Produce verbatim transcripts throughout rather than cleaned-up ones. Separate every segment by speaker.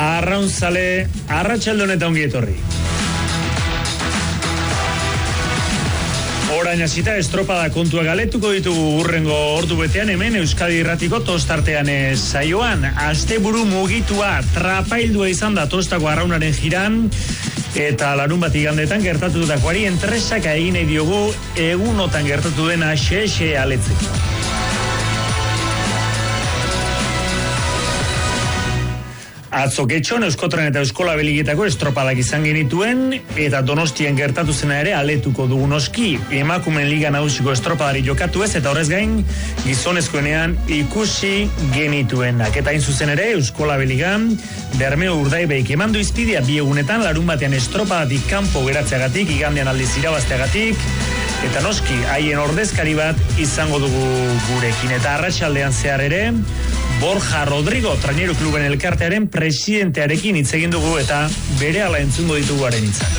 Speaker 1: Arraunzale, arratsalde honetan ongi etorri. Orain hasita estropada kontua galetuko ditugu urrengo ordu betean hemen Euskadi Irratiko tostartean saioan. Asteburu mugitua, trapaildua izan da tostako arraunaren jiran, eta larun bat igandetan gertatutakoari entresaka egin nahi diogu egunotan gertatu dena xe-xe aletzeko. Atzo Getxon, Euskotren eta Euskola Beligetako estropadak izan genituen, eta Donostian gertatu zena ere aletuko dugu noski. Emakumen Liga Nagusiko estropadari jokatu ez, eta horrez gain, gizonezkoenean ikusi genituenak. Eta hain zuzen ere, Euskola Beligan, Bermeo Urdaibeik emandu izpidea bi egunetan, larun batean estropadatik kanpo geratzeagatik, igandean aldiz irabazteagatik, eta noski, haien ordezkari bat izango dugu gurekin. Eta arratsaldean zehar ere, Borja Rodrigo, Traineru Kluben elkartearen presidentearekin hitz egin dugu eta berehala entzungo ditugu haren hitzak.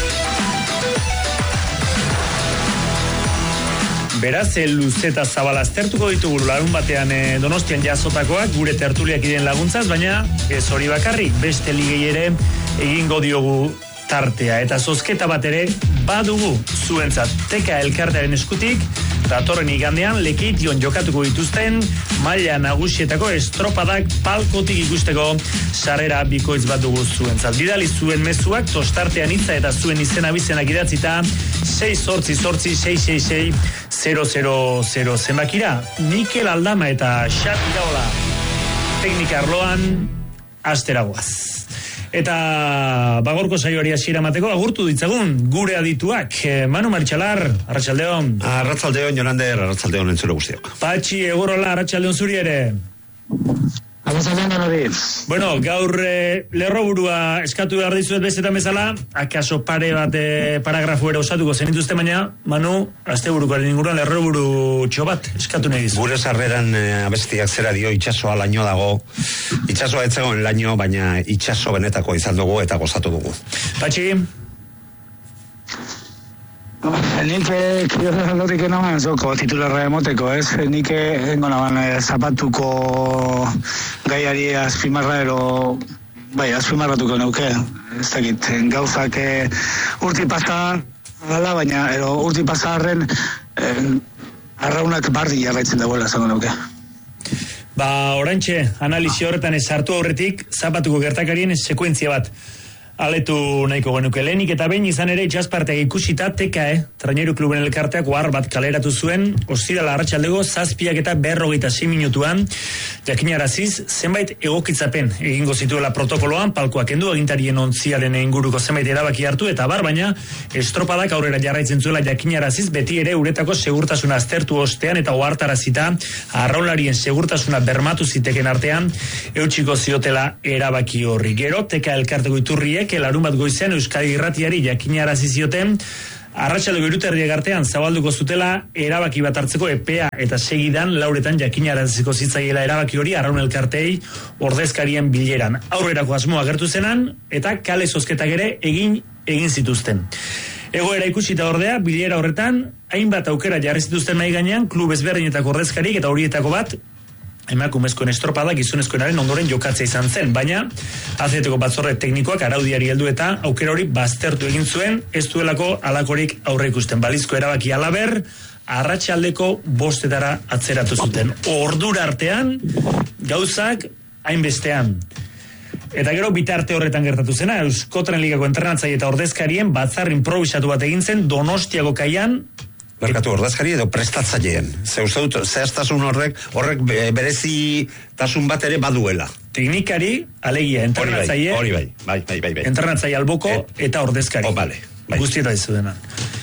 Speaker 1: Beraz, luze eta zabal aztertuko ditugu larun batean e, Donostian jasotakoak gure tertuliak ideen laguntzaz, baina ez hori bakarrik, beste ligei ere egingo diogu tartea. Eta zozketa bat ere badugu zuentzat Teka elkartearen eskutik, datorren igandean Lekeition jokatuko dituzten maila nagusietako estropadak palkotik ikusteko sarrera bikoitz bat dugu zuentzat. Bidali zuen mezuak tostartean hitza eta zuen izena bizenak idatzita sei zortzi zortzi sei sei sei zero zero zero zenbakira. Mikel Aldama eta Xabi Iraola teknika arloan asteragoaz. Eta bagorko saioari hasiera emateko agurtu ditzagun gure adituak. Manu Maritxalar, arratsaldeon.
Speaker 2: Arratsaldeon, Jonander, arratsaldeon entzule guztiok.
Speaker 1: Patxi Egorola, arratsaldeon zuri ere.
Speaker 3: Arratsaldeon hori.
Speaker 1: Bueno, gaur eh, lerroburua eskatu behar dizuet bezetan bezala, akaso pare bat eh, paragrafo ere osatuko zenituzte, baina, Manu, asteburukoaren inguruan lerroburu txo bat eskatu nahi dizu.
Speaker 2: Gure sarreran eh, abestiak zera dio, itxasoa laino dago, itxasoa etzegoen laino, baina itxaso benetako izan dugu eta gozatu dugu.
Speaker 1: Patxi?
Speaker 3: Nik kirioza aldotik enaman zoko titularra emoteko, ez? Nik engo naban eh, zapatuko gaiari azpimarra ero, bai, azpimarratuko neuke. Ez dakit, gauzak eh, urti pasa ala, baina ero urti pasa arren eh, arraunak barri jarraitzen dagoela zango neuke.
Speaker 1: Ba, orantxe, analizi horretan ez hartu horretik, zapatuko gertakarien sekuentzia bat aletu nahiko genuke. Lehenik eta behin izan ere itxasparteak ikusita Teka, eh? Traineru Kluben elkarteak ohar bat kaleratu zuen, ostirala arratsaldego zazpiak eta berrogeita sei minutuan, jakinaraziz zenbait egokitzapen egingo zituela protokoloan, palkoak kendu, agintarien ontziaren inguruko zenbait erabaki hartu, eta bar, baina estropadak aurrera jarraitzen zuela jakinaraziz, beti ere uretako segurtasuna aztertu ostean eta ohartarazita arraularien segurtasuna bermatu ziteken artean eutsiko ziotela erabaki horri. Gero, Teka elkarteko iturriek larun bat goizean Euskadi Irratiari jakinarazi zioten arratsaldeko hiruterdiak artean zabalduko zutela erabaki bat hartzeko epea, eta segidan lauretan jakinaraziko zitzaiela erabaki hori arraun elkartei ordezkarien bileran. Aurrerako asmoa agertu zenan eta kale zozketak ere egin egin zituzten. Egoera ikusita ordea, bilera horretan hainbat aukera jarri zituzten nahi gainean klub ezberdinetako ordezkariek, eta horietako bat emakumezkoen estropada gizonezkoenaren ondoren jokatzea izan zen, baina atletiko batzorre teknikoak araudiari heldu eta aukera hori baztertu egin zuen, ez duelako halakorik aurre ikusten. Balizko erabaki halaber, arratsaldeko bostetara atzeratu zuten. Ordura artean, gauzak hainbestean. Eta gero bitarte horretan gertatu zena, Euskotren Ligako entrenatzaile eta ordezkarien batzar improvisatu bat egin zen Donostiako kaian.
Speaker 2: Berkatu, ordezkari edo prestatzaileen. Ze uste dut, zehaztasun horrek, horrek berezi tasun bat ere baduela.
Speaker 1: Teknikari, alegia, entrenatzaile.
Speaker 2: Hori bai, bai, bai, bai, bai.
Speaker 1: Entrenatzaile alboko
Speaker 2: eh,
Speaker 1: eta ordezkari.
Speaker 2: Oh, vale, bai.
Speaker 1: Guztieta izu dena.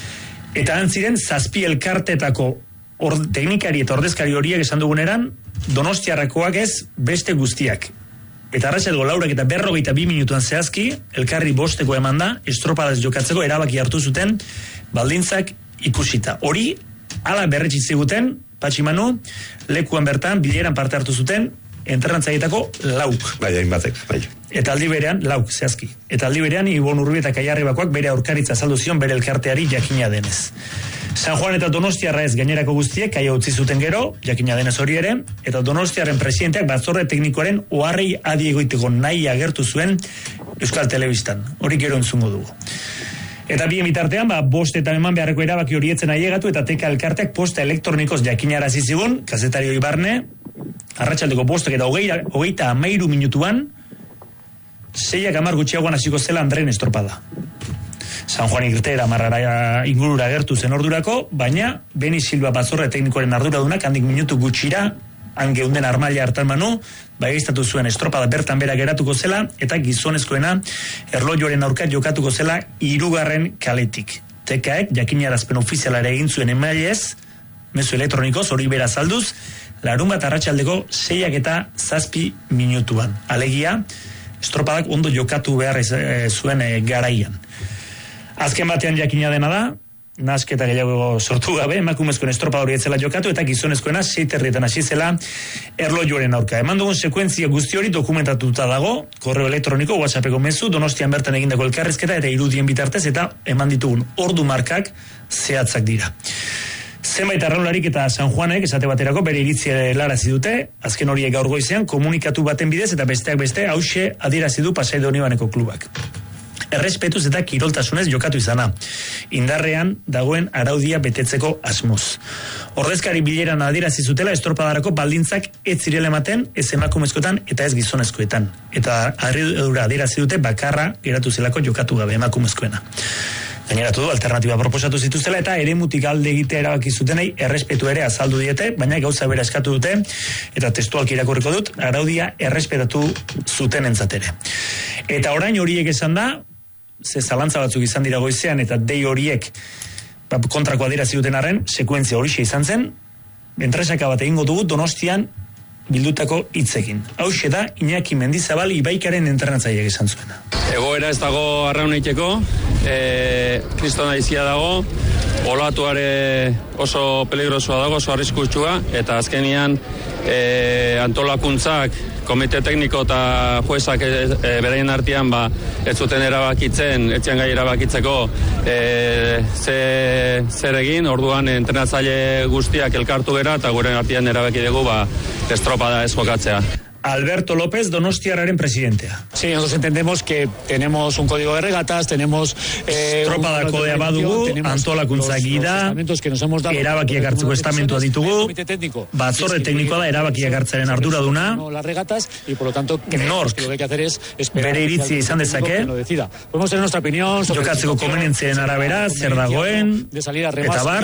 Speaker 1: Eta antziren, zazpi elkartetako or, teknikari eta ordezkari horiek esan duguneran, Donostiarrakoak ez beste guztiak. Eta arratsalgo laurak eta berrogeita bi minutuan zehazki, elkarri bosteko eman da, estropadaz jokatzeko erabaki hartu zuten, baldintzak ikusita. Hori, ala berretsi ziguten, Patxi Manu, lekuan bertan, bileran parte hartu zuten, entrenatzaietako lauk.
Speaker 2: Bai, hainbatek, bai.
Speaker 1: Eta aldi berean, lauk, zehazki. Eta aldi berean, Ibon Urbi eta Kaiarri bakoak bere aurkaritza azaldu zion bere elkarteari jakina denez. San Juan eta Donostiarra ez gainerako guztiek kaia utzi zuten gero, jakina denez hori ere, eta Donostiarren presidenteak batzorde teknikoaren oharrei adi egoiteko nahi agertu zuen Euskal Telebistan. Hori gero entzungo dugu. Eta bien bitartean, ba, bost eta eman beharreko erabaki horietzen ailegatu eta teka elkarteak posta elektronikoz jakinarazi zigun, kazetari hori barne, arratsaldeko bostak eta hogeita, hogeita amairu minutuan, seiak amar gutxiagoan hasiko zela Andren estropada. San Juan irteera marrara ingurura gertu zen ordurako, baina Beni Silva batzorre teknikoaren arduradunak handik minutu gutxira, hangeunden armaila hartan manu, baiestatu zuen estropada bertan bera geratuko zela, eta gizonezkoena erlojoaren aurka jokatuko zela hirugarren kaletik. Tekaek jakinarazpen ofizialare egin zuen emailez, mezu elektronikoz hori bera zalduz, larun bat arratsaldeko seiak eta zazpi minutuan. Alegia, estropadak ondo jokatu behar e, zuen e, garaian. Azken batean jakina dena da, nasketa gehiago sortu gabe, emakumezkoen estropada hori etzela jokatu, eta gizonezkoena seiterrietan hasi zela erlojoaren aurka. Eman dugun sekuentzia guzti hori dokumentatuta dago, korreo elektroniko, WhatsAppeko mezu, Donostian bertan egindako elkarrizketa eta irudien bitartez, eta eman ditugun ordu markak zehatzak dira. Zenbait arraularik eta San Juanek esate baterako bere iritzia helarazi dute, azken horiek gaur goizean komunikatu baten bidez eta besteak beste hauxe adierazi du Pasai Donibaneko klubak. Errespetuz eta kiroltasunez jokatu izana, indarrean dagoen araudia betetzeko asmoz. Ordezkari bileran adierazi zutela estropadarako baldintzak ez zirela ematen, ez emakumezkoetan eta ez gizonezkoetan. Eta harridura adierazi dute bakarra geratu zelako jokatu gabe emakumezkoena. Gaineratu du, alternatiba proposatu zituztela eta eremutik alde egitea erabaki zutenei errespetu ere azaldu diete, baina gauza bera eskatu dute, eta testualki irakurriko dut, araudia errespetatu zuten entzatere. Eta orain horiek esan da, ze zalantza batzuk izan dira goizean, eta dei horiek ba, kontrako adierazi duten arren, sekuentzia horixe izan zen, entresaka bat egingo dugu Donostian bildutako hitzekin. Hauxe da, Iñaki Mendizabal Ibaikaren entrenatzaileak esan zuena.
Speaker 4: Egoera ez dago arrauneiteko, e, kristona izia dago, olatuare oso peligrosua dago, oso arriskutsua, eta azkenian e, antolakuntzak, komite tekniko eta juezak e, e, beraien artean ba, ez zuten erabakitzen, etxean gai erabakitzeko e, ze, zer egin, orduan entrenatzaile guztiak elkartu gera eta gure artean erabaki dugu ba, estropada ez jokatzea.
Speaker 1: Alberto López, Donostiarraren presidentea.
Speaker 5: Sí, nosotros entendemos que tenemos un código de regatas, tenemos eh,
Speaker 1: estropada kodea badugu, antolakuntza gida, erabakiak hartzeko estamentua ditugu, batzorre teknikoa da erabakiak hartzaren arduraduna, nork bere iritzia izan dezake, jokatzeko komenientzien arabera, zer dagoen, eta bar,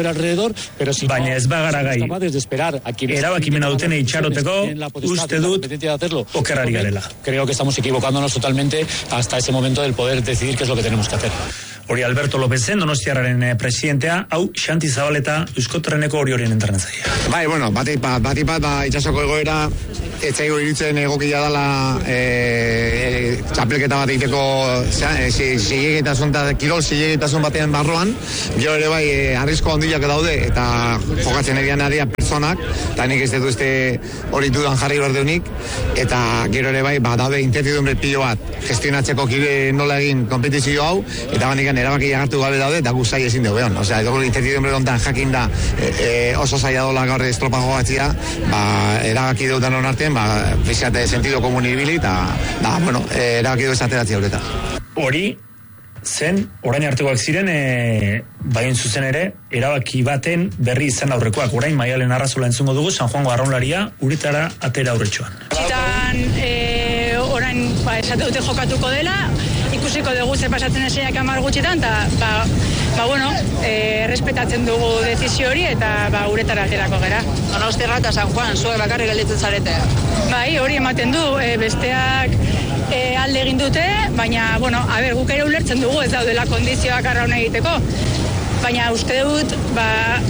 Speaker 1: baina ez bagara gai, erabakimena duten itxaroteko, uste dut okerrari garela.
Speaker 5: Creo que estamos equivocándonos totalmente hasta ese momento del poder decidir qué es lo que tenemos que hacer.
Speaker 1: Hori Alberto Lópezen, Donostiarraren presidentea, hau Xanti Zabaleta Euskotreneko hori horien entrenatzailea.
Speaker 6: Bai, bueno, batik bat, batik bat, ba, itxasoko egoera, etzaigo iritzen egokia dela e, e, txapelketa bat egiteko zilegitasun eta kirol zilegitasun batean barroan, gero ere bai, e, arrisko handiak daude, eta jokatzen erian adia personak, eta nik ez dut uste hori dudan jarri berdeunik, eta gero ere bai, ba, daude incertidumbre pilo bat, gestionatzeko kire nola egin kompetizio hau, eta bandikan erabaki hartu gabe daude, eta guzai ezin dugu behon. Osea, edo incertidumbre ontan jakin da e, e, oso zaila dola gaur estropa jogatzia, ba, erabaki dutan hon artean, ba, fizikate sentido komun ibili, eta, da, bueno, e, erabaki du esateratzia horreta.
Speaker 1: Hori, zen, orain artekoak ziren, e, bain zuzen ere, erabaki baten berri izan aurrekoak. Orain, Maialen Arrazola entzungo dugu, San Juango arraunlaria, uritara atera aurretxoan.
Speaker 7: Zitan, e, orain, ba, esate dute jokatuko dela, ikusiko dugu ze pasatzen eseiak amar gutxitan, eta, ba, ba, bueno, e, respetatzen dugu dezizio hori, eta, ba, uretara aterako gera.
Speaker 8: Donostiarra eta San Juan, zuek bakarrik gelditzen zarete.
Speaker 7: Bai, hori ematen du, e, besteak e, alde egin dute, baina, bueno, a ber, guk ere ulertzen dugu ez daudela kondizioak arraun egiteko, baina uste dut, ba,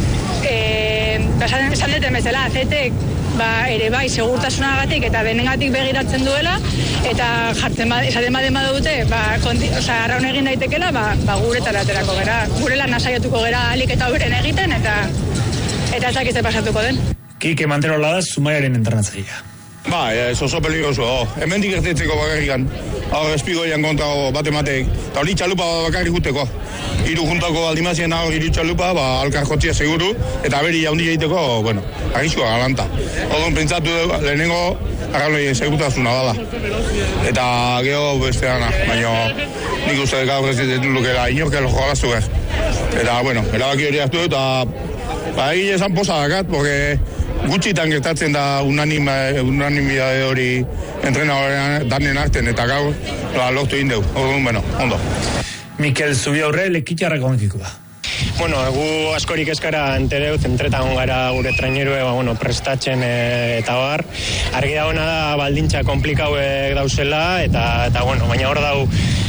Speaker 7: e, esan deten bezala, zetek, ba, ere bai, segurtasunagatik eta denengatik begiratzen duela, eta jartzen ba, esaten baden badute, ba, kondi, oza, arraun egin daitekela, ba, ba guretara aterako gera. Gure lan nasaiatuko gera alik eta beren egiten, eta eta ez dakizte pasatuko den.
Speaker 1: Kike Mantero da Zumaiaren entrenatzailea.
Speaker 9: Ba, ez oso peligroso, oh. Hemendik ertetzeko bakarrikan. Hor, espigoian kontra bat emateik. Eta hori txalupa bakarrik guteko. Hiru juntako aldimazien hor hiru txalupa, ba, alkar jotzia seguru, eta beri haundi egiteko, bueno, arriskoa galanta. Odon pentsatu lehenengo, arraunoi segurtasuna dala. Eta geho beste gana, baina nik uste gaur ez ditu lukela, inorkelo jolaztu behar. Eta, bueno, erabaki hori hartu, eta ba, egin esan posa dakat, porque gutxitan gertatzen da unanimidade hori entrenadorean danen arten, eta gaur ba, lortu indeu, orduan, bueno, ondo.
Speaker 1: Mikel Zubiaurre, lekitxarrak onkiko da.
Speaker 10: Bueno, gu askorik eskara entereut, entretan gara gure trainerue, ba, bueno, prestatzen e, eta bar. Argi dagoena da baldintza komplikauek dauzela, eta, eta bueno, baina hor dau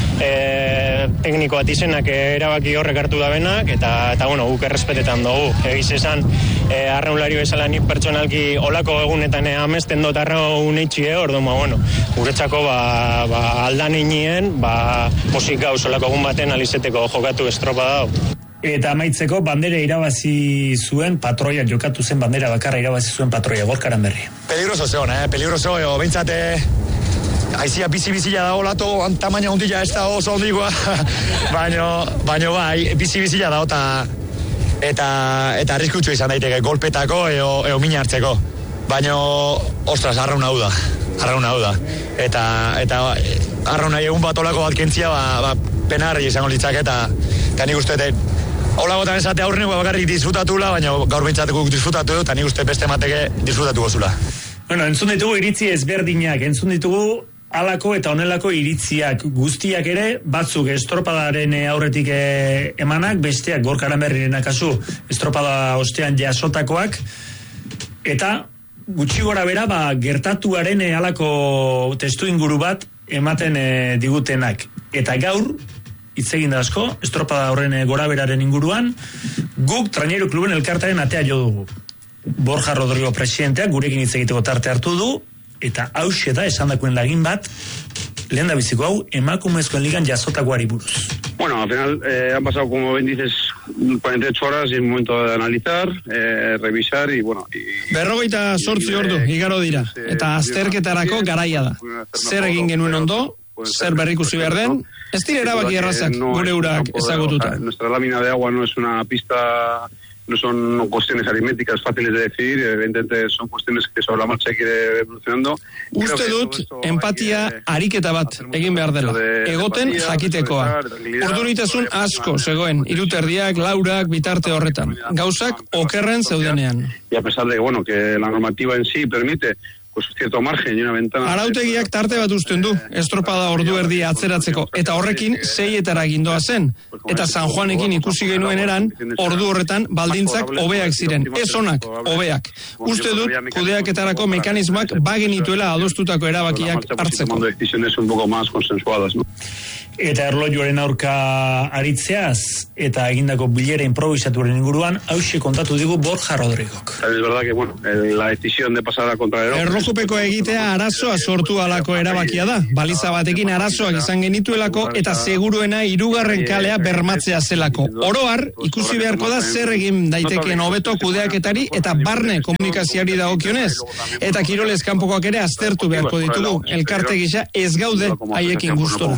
Speaker 10: e, tekniko bat izenak erabaki horrek hartu da benak, eta, eta bueno, guk errespetetan dugu. Egiz esan, e, arraunlari bezala nik pertsonalki olako egunetan e, amesten dut arraun eitxie, orduan, ba, bueno, guretzako ba, ba, aldan inien, ba, posik gauz olako egun baten alizeteko jokatu estropa dau.
Speaker 1: Eta amaitzeko bandera irabazi zuen patroia, jokatu zen bandera bakarra irabazi zuen patroia, Gorkaran berri.
Speaker 11: Peligroso zeon, eh? Peligroso, eo, bintzate, aizia bizi-bizila da olato, tamaina ondila ez da oso ondikoa, baino, baino bai, bizi-bizila da, eta, eta, eta arriskutsu izan daiteke, golpetako, eo, eo mina hartzeko. Baino, ostras, arraun hau da, arraun hau da. Eta, eta arraun nahi egun bat olako bat kentzia, ba, ba penarri izango litzak, eta, eta nik uste, olagotan esate aurreneko bakarrik disfrutatula, baina gaur bintzateko disfrutatu dut, eta nik uste beste mateke disfrutatuko zula.
Speaker 1: Bueno, entzun ditugu iritzi ezberdinak, entzun ditugu halako eta onelako iritziak guztiak ere, batzuk estropadaren aurretik emanak, besteak Gorkaran berrirena kasu estropada ostean jasotakoak, eta gutxi gora bera, ba, gertatuaren halako testu inguru bat ematen e, digutenak. Eta gaur, hitz egin da asko, estropada horren goraberaren inguruan, guk Traineru Kluben elkartaren atea jo dugu. Borja Rodrigo presidenteak gurekin hitz egiteko tarte hartu du, eta hauxe da esandakoen lagin bat, lehen da biziko hau, emakumezkoen ligan jasotakoari buruz.
Speaker 12: Bueno, al final eh, han pasado, como bien dices, cuarenta y ocho horas y es momento de analizar, eh, revisar y, bueno... Y,
Speaker 13: Berrogeita sortzi ordu, igaro dira, eta azterketarako garaia da. Zer egin genuen ondo, zer berrikusi behar den, ez dira erabaki errazak gure urak ezagututa.
Speaker 12: Nuestra lámina de agua no es una pista, no son cuestiones aritméticas fáciles de decir, evidentemente son cuestiones que sobre la marcha hay que ir evolucionando.
Speaker 13: Uste dut, empatia ariketa bat egin behar dela, egoten jakitekoa. Urduritasun asko zegoen, iruterdiak, laurak, bitarte horretan, gauzak okerren zeudenean.
Speaker 12: Y a pesar de bueno, que la normativa en sí permite pues cierto margen y una ventana.
Speaker 13: Arautegiak tarte bat uzten du, estropada ordu erdia atzeratzeko, eta horrekin seietara gindoa zen, eta San Juanekin ikusi genuen eran, ordu horretan baldintzak hobeak ziren, ez onak, hobeak. Uste dut, kudeaketarako mekanismoak bagenituela adostutako erabakiak hartzeko.
Speaker 12: Un poco más consensuadas, ¿no?
Speaker 1: Eta erlojuaren aurka aritzeaz, eta egindako bilera improvisatuaren inguruan, hauxe kontatu digu Borja Rodrigok.
Speaker 12: Es verdad que, bueno, la decisión de pasar a contra el
Speaker 13: Erlojupeko egitea arazoa sortu alako erabakia da. Baliza batekin arazoak izan genituelako, eta seguruena hirugarren kalea bermatzea zelako. Oroar, ikusi beharko da zer egin daitekeen hobeto kudeaketari eta barne komunikazioari dagokionez. Eta kirolez kanpokoak ere aztertu beharko ditugu. Elkarte gisa ez gaude haiekin gustora.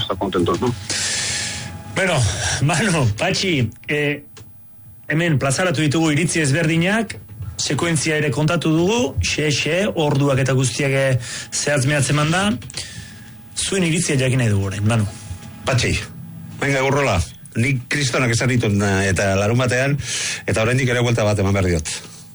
Speaker 1: Bueno, Manu, Patxi, eh, hemen plazaratu ditugu iritzi ezberdinak, sekuentzia ere kontatu dugu, xe-xe, orduak eta guztiak zehatz mehatzen manda, zuen iritzia jakin nahi dugu orain, Manu.
Speaker 2: Patxi, venga, gurrola, nik kristonak esan ditut eta larun batean, eta oraindik ere vuelta bat eman behar diot.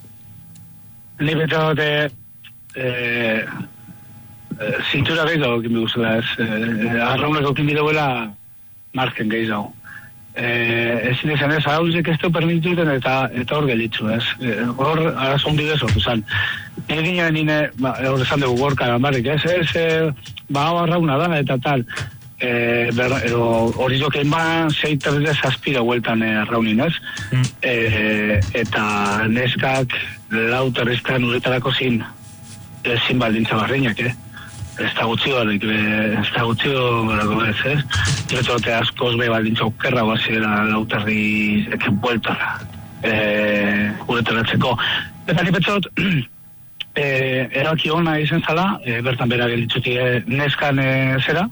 Speaker 3: Ni betxote, eh, zintura gehiago okin beguzela, ez, arraunak okin bideguela margen gehiago. Ezin izan ez, hauzik ez du permituten eta eta hor gelitzu, ez. Hor, arazon bidez hortu zan. Nire ginen nine, hor esan dugu gorka gambarrik, ez, ez, ba, hau arrauna da, eta tal. Hori jokein ba, zeiterdez aspira hueltan arraunin, ez. Eta neskak lauterriztan uretarako zin, zin baldintza barreinak, eh. Ez da gutxi barik, ez da gutxi barako ez, ez? Diretote askoz be baldintza okerra guazera lautarri eken bueltara, uretaratzeko. Eta ni petzot, e, eraki ona izan zala, e, bertan bera gelitzuti e, neskan e, zera,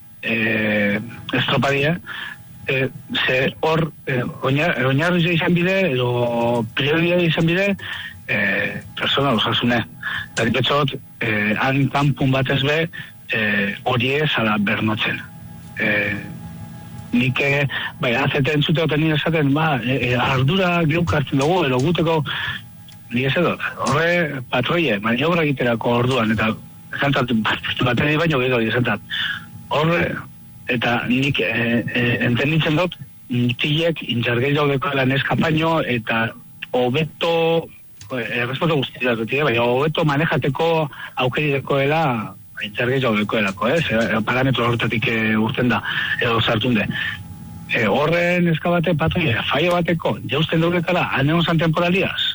Speaker 3: e, estropadie, e, ze hor, e, oinarri izan bide, edo prioria izan bide, e, persona osasune. Eta dipetxot, e, han kanpun batez be, e, hori ez ala bernotzen. E, nik, e, bai, azeten zute oten nire esaten, ba, e, ardura geuk hartzen dugu, edo guteko, ni ez edot, horre patroie, maniobra egiterako orduan, eta zantzat, bateri baino gero, zantzat, horre, eta nik e, e, entenditzen dut, mutilek intxargei daudeko lan eskapaino, eta hobeto, errespoto guztia dut, baina hobeto manejateko aukeri dekoela, intxargei daudeko elako, ez? E, parametro horretatik e, urten da, edo sartunde. E, horren eskabate patroie, faio bateko, jausten durekala, aneon zan temporaliaz,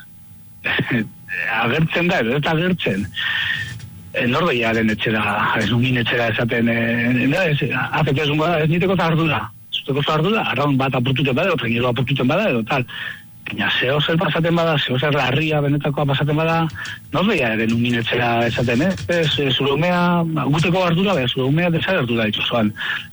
Speaker 3: agertzen da, edo eta agertzen e, nordoiaren etxera, ez ungin etxera esaten e, ez, afete ez ungo da, ez niteko zardura zuteko zardura, arraun bat apurtuten bada edo trengero apurtuten bada, edo tal baina zeo zer pasaten bada, zeo zer larria benetakoa pasaten bada, nordoiaren ungin etxera esaten, eh? Ez, zure umea, guteko ardura, beha, zure umea desagertu da itxuzuan.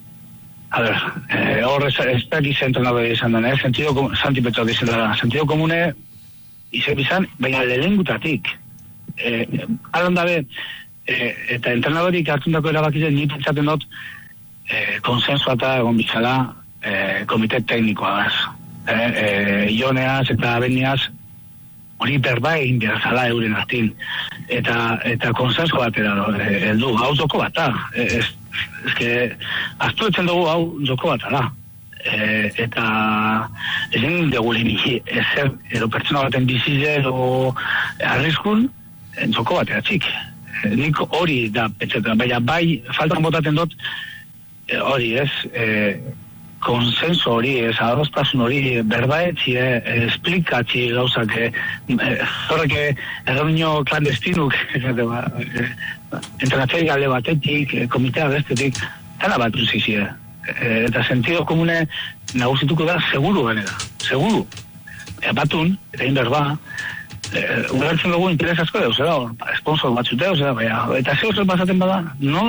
Speaker 3: A ber, eh, hor ez, ez peki zentren hau izan dena, eh? Sentido, santipetxo dizien da, sentido komune izan bizan, baina lehengutatik. E, Alan dabe, e, eta entrenadorik hartundako erabakizen ni pentsaten dut e, konsensua eta egon bizala e, komite teknikoa gaz. E, e, Ioneaz eta Beniaz hori berba egin behar zala euren hartin. Eta, eta konsensua batera heldu, hau zoko bat da. E, ez, ez que, aztu etzen dugu hau zoko bat da. E, eta ezin dugu lehini ezer, edo pertsona baten bizize edo arriskun entzoko bat eratzik. E, nik hori da, etcetera. Baina bai, faltan botaten dut e, hori ez, e, konsenso hori, ez, adostasun hori, berbaetzi, e, esplikatzi gauzak, e, horrek erreunio klandestinuk, e, entrenatzei galde batetik, e, komitea bestetik, tala bat duzizie. E, eta sentido komune nagusituko da seguru genera, seguru. E, batun, eta egin berba, e, ulertzen dugu interes asko edo, zera, sponsor batzute, zera, baina, eta zeo zer bazaten bada, no,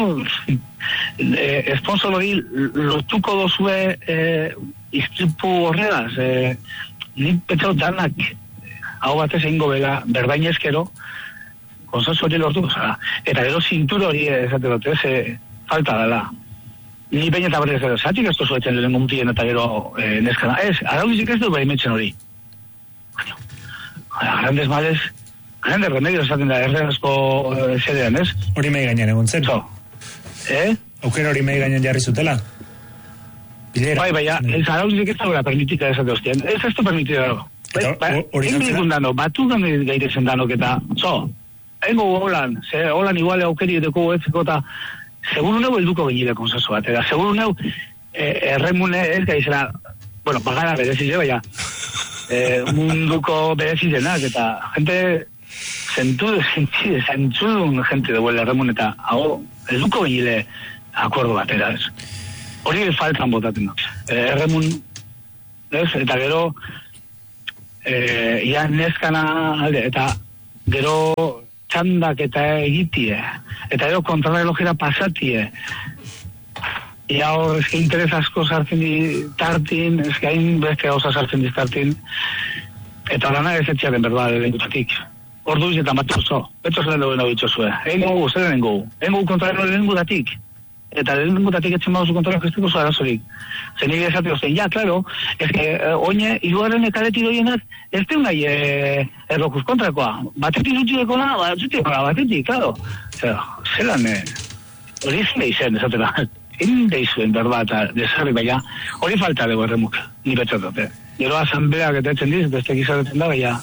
Speaker 3: e, sponsor hori lotuko dozue e, iztripu horregaz, e, nik petxau danak hau batez egingo bela berbainezkero, konsensu hori lortuko zara. Eta gero zintur hori ezate dut, ez, e, falta dela. Ni baina eta berrez edo, zatik ez tozu etzen lehenko mutien eta gero e, neskana. Ez, araudizik ez du bai metzen hori. Baina, grandes males, grandes remedios esaten da, erregazko e, zedean, ez?
Speaker 1: Hori mei gainean egon zen.
Speaker 3: So, eh?
Speaker 1: Aukera hori mei gainean jarri zutela. Bilera.
Speaker 3: Bai, baina, ez araudizik ez da gura permitika esate hostien. Ez ez du permitida dago. Hori gantzera? Dano, batu gane gairezen danok eta, so, engo holan, ze holan iguale aukeri edeko etzeko eta seguru neu elduko gehiile konsensu bat, eta seguru neu eh, erremune ez gaizela, bueno, pagana berezize, baina eh, munduko berezizenak, eta gente zentu, zentu, zentzudun gente debuela erremun, eta hau, elduko gehiile akordo batera, ez. Hori faltan botaten dut. Eh, erremun, ez, eta gero eh, ia neskana alde, eta gero txandak eta egitie, eta edo kontrarrelogira pasatie. Ia hor, ezke interes asko sartzen di tartin, ezke hain beste gauza sartzen di tartin, eta horana ez etxearen berba lehengutatik. Ordu izetan bat oso, beto zelen dugu nago itxosue. Egin gogu, zelen gogu. Egin gogu kontrarrelo lehengutatik. Eta lehengutatik etxen baduzu kontrarrelo gestiko zu arazorik. Zen nire esate ozten, ja, klaro, ez que eh, oine, iruaren ekareti doienak, ez teun nahi eh, errokuz kontrakoa. Batetik zutxideko na, batetik, batetik, klaro. Zer, zelan, eh, hori izan izen, esatela. Egin deizuen berba eta desarri, baina hori falta dugu erremuk, ni betxatot, eh. Gero asambleak eta etzen diz, beste gizaretzen da, baina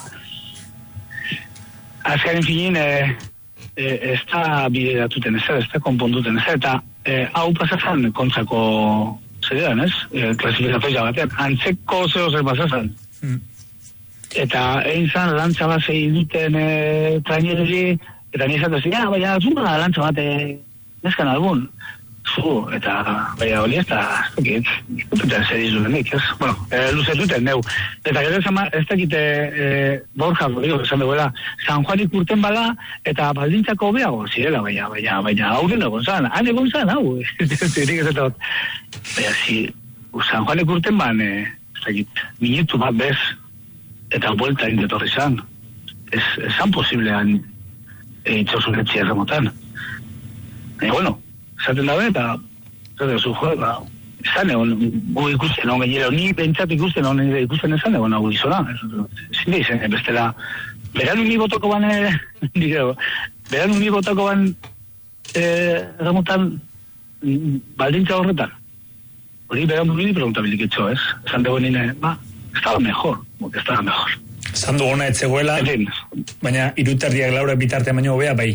Speaker 3: azkaren finin, eh, eh, ez da bideratuten, ez da, ez da konponduten, ez da, eta eh, hau pasazan kontzako zedean, ez? Eh, klasifikatoia batean, antzeko zeo zer pasazan. Mm. Eta egin zan, lantza bat zein duten eh, trainereri, eta nizatu zen, ja, baina, zunga lantza bat, eh, neskan algun. zu, eta baina hori ez da, ez duten zer izulenik, ez? Bueno, e, luze duten, neu. Eta gero esan, ez dakite e, Borja, digo, esan duela, San Juanik urten bala, eta baldintzako hobeago zirela, baina, baina, baina, aurren egon zan, han egon zan, hau, zirik ez dut. Baina, si, San Juanik urten ban, e, ez dakit, minutu bat bez, eta vuelta indetorri zan. Ez, esan posiblean, e, itxosunetxia remotan. E, bueno, esaten dabe, eta zaten zu, jo, ba, izan egon, gu ikusten egon gainera, ni bentsat ikusten egon ikusten ezan egon hau izona. Zinde izan, bestela, beran uni botoko ban, e, digeo, beran uni botoko ban, e, remotan, baldintza horretan. Hori beran uni preguntabilik etxo, ez? Esan dago nine, ba, estaba mejor, porque estaba mejor.
Speaker 1: Esan duguna etzegoela, baina iruterdiak laura bitarte baino hobea, bai.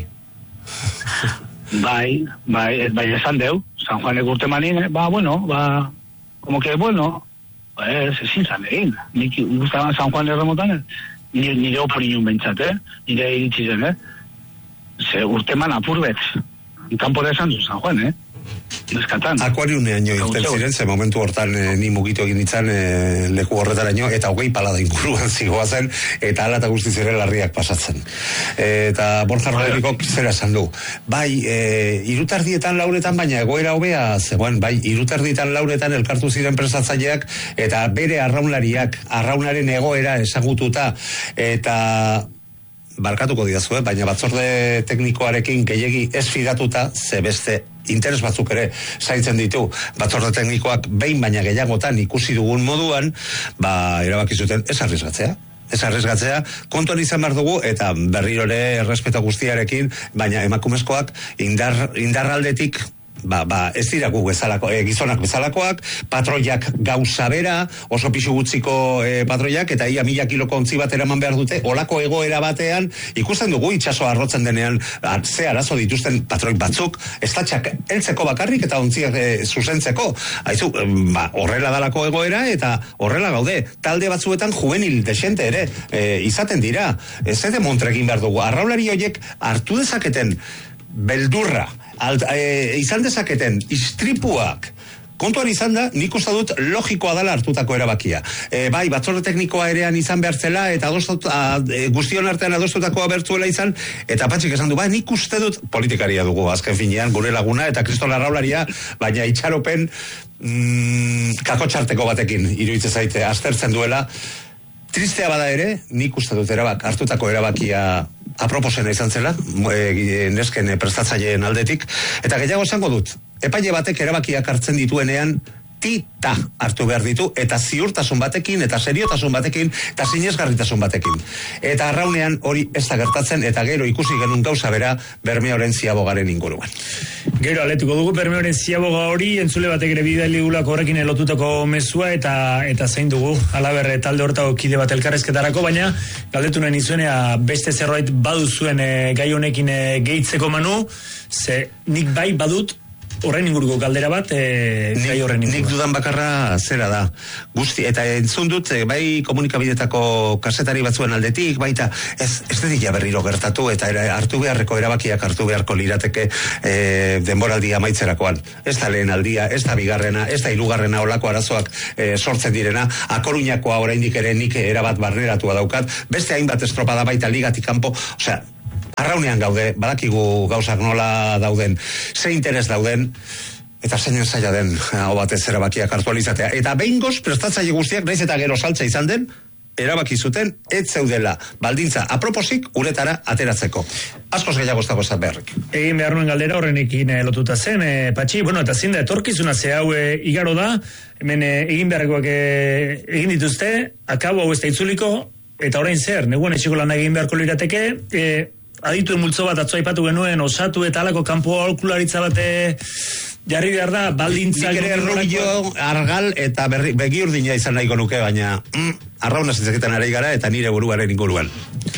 Speaker 3: Bai, bai, bai esan deu, San Juanek urte manin, ba, bueno, ba, como que, bueno, ez, ezin zan egin. Nik guztaban San Juan erremotan, nire, nire opori nion bentsat, eh? Nire iritsi zen, eh? Ze urte man apurbetz, kanpora esan du San Juan, eh? Neskatan.
Speaker 2: Akuariunean jo irten ziren, ze momentu hortan e, ni mugitu egin ditzan e, leku horretaraino, eta hogei palada inguruan zigoa zen, eta ala eta guztiz ere larriak pasatzen. E, eta Borja Rodrigok zera esan du. Bai, e, irutardietan lauretan, baina egoera hobea zegoen, bai, irutardietan lauretan elkartu ziren prestatzaileak, eta bere arraunlariak, arraunaren egoera ezagututa, eta barkatuko didazue, baina batzorde teknikoarekin gehiegi ez fidatuta, ze beste interes batzuk ere zaintzen ditu batzorde teknikoak behin baina gehiagotan ikusi dugun moduan, ba, erabaki zuten ez arriesgatzea. Ez arriesgatzea, kontuan izan behar dugu, eta berriro ere errespeto guztiarekin, baina emakumezkoak indar, indarraldetik Ba, ba, ez dira gu bezalako, e, gizonak bezalakoak, patroiak gauza bera, oso pisu gutziko e, patroiak, eta ia mila kiloko ontzi bat eraman behar dute, olako egoera batean, ikusten dugu itxasoa arrotzen denean, ze arazo dituzten patroik batzuk, estatxak heltzeko bakarrik eta ontziak e, zuzentzeko. Haizu, ba, horrela dalako egoera, eta horrela gaude, talde batzuetan juvenil desente ere, e, izaten dira, ez ede montregin behar dugu, arraulari horiek hartu dezaketen beldurra, Alt, e, izan dezaketen istripuak kontuan izan da, nik uste dut logikoa dela hartutako erabakia. E, bai, batzorde teknikoa erean izan behar zela, eta adostut, a, e, guztion artean adostutakoa bertzuela izan, eta Patxik esan du, bai, nik uste dut politikaria dugu, azken finean, gure laguna, eta Kriston Larraularia, baina itxaropen mm, kakotxarteko batekin, iruditzen zaite, aztertzen duela. Tristea bada ere, nik uste dut erabak, hartutako erabakia aproposena izan zela, e, nesken prestatzaileen aldetik, eta gehiago esango dut, epaile batek erabakiak hartzen dituenean, tita hartu behar ditu, eta ziurtasun batekin, eta seriotasun batekin, eta sinesgarritasun batekin. Eta arraunean hori ez da gertatzen, eta gero ikusi genuen gauza bera, Bermeoren ziabogaren inguruan.
Speaker 1: Gero aletuko dugu Bermeoren ziaboga hori, entzule batek ere bidali gulako horrekin elotutako mezua, eta eta zein dugu, alaberre talde hortako kide bat elkarrezketarako, baina galdetu nahi nizuenea beste zerbait baduzuen e, gai honekin e, gehitzeko Manu, ze nik bai badut, horren inguruko galdera bat, e, gai horren inguruko.
Speaker 2: Nik dudan bakarra zera da. Guzti, eta entzun dut, bai komunikabidetako kasetari batzuen aldetik, baita ez, ez dedila berriro gertatu, eta era, hartu beharreko erabakiak hartu beharko lirateke e, denboraldia maitzerakoan. Ez da lehen aldia, ez da bigarrena, ez da hirugarrena olako arazoak e, sortzen direna, Akoruñakoa oraindik ere nik erabat barneratua daukat, beste hainbat estropada baita ligatik kanpo, osea, arraunean gaude, badakigu gauzak nola dauden, ze interes dauden, eta zeinen zaila den, hau batez erabakiak aktualizatea. Eta behingoz, prestatzaile guztiak, naiz eta gero saltza izan den, erabaki zuten, ez zeudela baldintza aproposik uretara ateratzeko. Askoz gehiago ez dago ez beharrik.
Speaker 1: Egin behar nuen galdera horrenekin e, lotuta zen, e, Patxi, bueno, eta zin da etorkizuna ze hau e, igaro da, hemen e, egin beharrekoak e, egin dituzte, akabo hau ez da itzuliko, eta orain zer, neguen etxeko lan egin beharko lirateke, e, adituen multzo bat atzo aipatu genuen, osatu eta alako kanpo aholkularitza bate jarri behar da, baldintza...
Speaker 2: Nik ere Rubio, Argal eta berri, begi urdina izan nahiko nuke, baina mm, arrauna zitzeketan arei gara eta nire buruaren inguruan.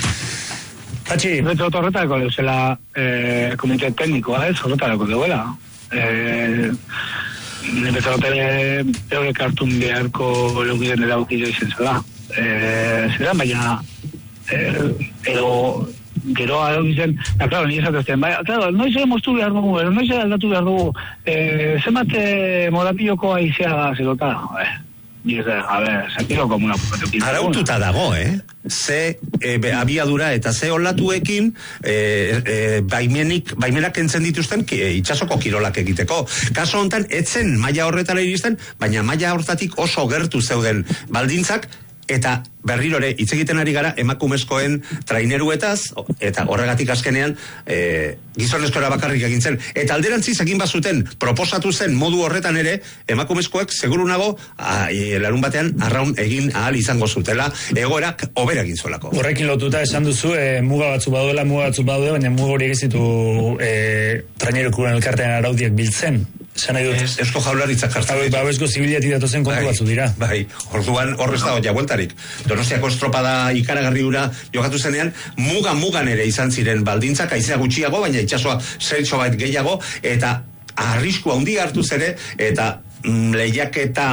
Speaker 1: Patxi?
Speaker 3: Beto horretako deuzela eh, komunitate teknikoa, ez, horretako deuela. Eh, Beto horretere eurek hartun beharko leukiden eraukidea izan zela. Eh, zera, baina eh, edo gero arabizen, eta claro, ni esatezten, bai, claro, noiz moztu behar dugu, noiz aldatu behar dugu, eh, zenbat eh, morapilloko aizea da zelota, eh. A ver, sentido como una
Speaker 2: araututa dago, eh? Ze e, be, abiadura eta ze olatuekin e, e, baimenik, baimenak kentzen dituzten ki, e, itxasoko kirolak egiteko. Kaso hontan, etzen maila horretara iristen, baina maila hortatik oso gertu zeuden baldintzak, eta berriro ere, hitz egiten ari gara emakumezkoen traineruetaz, eta horregatik azkenean e, gizonezkoera bakarrik egin zen. Eta alderantziz egin bazuten, proposatu zen modu horretan ere, emakumezkoek seguru nago, a, e, larun batean arraun egin ahal izango zutela, egoerak hobera egin zuelako.
Speaker 1: Horrekin lotuta esan duzu, e, muga batzu baduela, muga batzu baduela, baina muga hori egizitu e, trainerukuren elkartean araudiak biltzen. Esan nahi dut.
Speaker 2: Ez, Eusko Jaurlaritzak jartzen.
Speaker 1: Ba, bezko zibiliati datozen kontu
Speaker 2: bai,
Speaker 1: batzu dira.
Speaker 2: Bai, orduan horrez dago jabueltarik. Donostiako estropada ikaragarri ura jokatu zenean, muga-mugan ere izan ziren baldintzak, aizea gutxiago, baina itxasoa zertxo bat gehiago, eta arrisku handi hartuz ere, eta mm, lehiaketa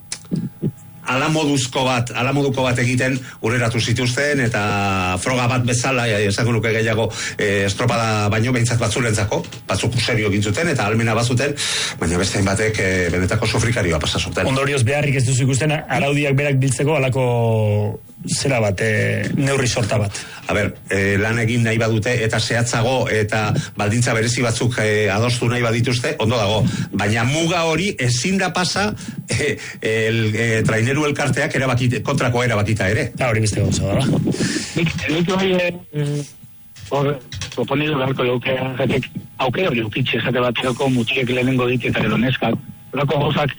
Speaker 2: ala moduzko bat, ala moduko bat egiten ureratu zituzten, eta froga bat bezala, esango nuke gehiago e, estropada baino behintzat batzurentzako, batzuk serio egin zuten, eta almena bazuten, baina beste batek e, benetako sofrikarioa pasa zuten.
Speaker 1: Ondorioz beharrik ez duzu ikusten, araudiak berak biltzeko alako zera bat, e, neurri sorta bat.
Speaker 2: A ber, e, lan egin nahi badute, eta zehatzago, eta baldintza berezi batzuk e, adostu nahi badituzte, ondo dago, baina muga hori ezin da pasa e, el, e, traineru elkarteak erabakite, kontrako erabakita ere.
Speaker 1: Da, hori beste gauza da.
Speaker 3: Nik, nik hori, hor, proponidu beharko leuke, aukera hori ukitxe, esate batzeko mutiek lehenengo dit eta gero neskak, horako gauzak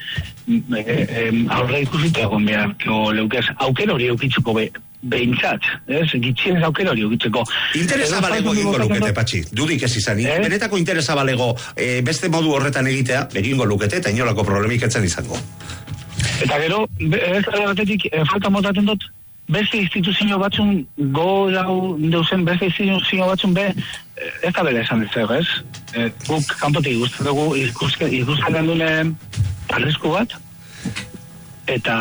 Speaker 3: aurre ikusita egon behar, leukez, aukera hori eukitzuko be, behintzat, ez? Gitxienez aukera hori eukitzeko.
Speaker 2: Interesa balego egingo lukete, Patxi, dudik ez izan, eh? Benetako interesa balego e, beste modu horretan egitea, egingo lukete, eta inolako problemik etzen izango.
Speaker 3: Eta gero, ez batetik, e, falta motaten dut, beste instituzio batzun, go dau deusen, beste instituzio batzun be, ez da bela esan ez zer, ez? E, guk, kanpotik ikusten dugu, ikusten dune arrisku bat, eta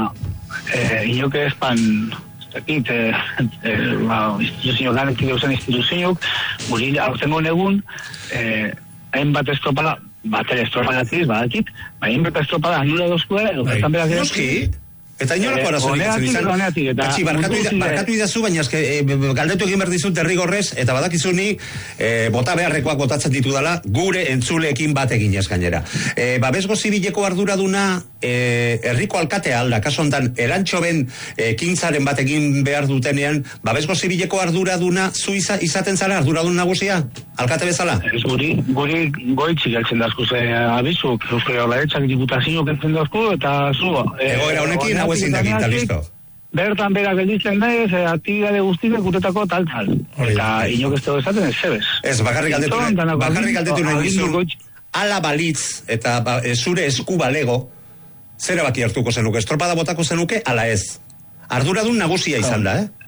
Speaker 3: e, inoke espan, ez dakit, e, e, ba, instituzio ganetik deusen instituzioak, guri aurtengo negun, e, hainbat estropada, batera estropadatik, badakit, hainbat estropada anula dozkue, edo bertan berak edo.
Speaker 2: Noski? Eta inolako arazorik etzen izan. Patxi, barkatu, barkatu idazu, baina eske, e, galdetu egin behar dizut derrigorrez, eta badakizuni e, bota beharrekoak botatzen ditu dela, gure entzuleekin bat eginez gainera. E, babesgo zibileko arduraduna e, herriko alkatea alda, kaso hontan erantxoben e, kintzaren bat egin behar dutenean, babesgo zibileko arduraduna zu iza, izaten zara arduradun nagusia? Alkate bezala?
Speaker 3: Ez guri, guri goitzik galtzen dazku, ze abizuk, Euskal Jaurlaritzak diputazio kentzen dazku, eta zu... E,
Speaker 2: Egoera honekin, hau ezin dakinta, listo.
Speaker 3: Bertan berak gelditzen daiz, e, aktibidade guztiak gutetako tal-tal. Eta inok ez dugu esaten ez zebez.
Speaker 2: Ez, bakarrik galdetu nahi, bakarrik galdetu nahi bizun, ala balitz, eta ba, e, zure esku balego, zera baki hartuko zenuke, estropada botako zenuke, ala ez. Arduradun nagusia izan da, eh?